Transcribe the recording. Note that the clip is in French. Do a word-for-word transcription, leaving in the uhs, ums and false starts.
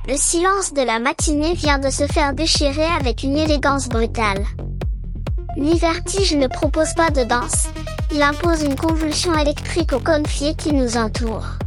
Le silence de la matinée vient de se faire déchirer avec une élégance brutale. L'I-Vertige ne propose pas de danse, il impose une convulsion électrique aux confiés qui nous entourent.